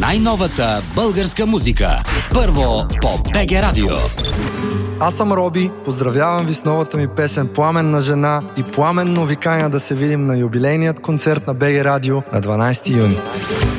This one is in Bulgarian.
най-новата българска музика. Първо по БГ Радио. Аз съм Роби, поздравявам ви с новата ми песен "Пламенна жена" и пламенно ви каня да се видим на юбилейният концерт на БГ Радио на 12 юни.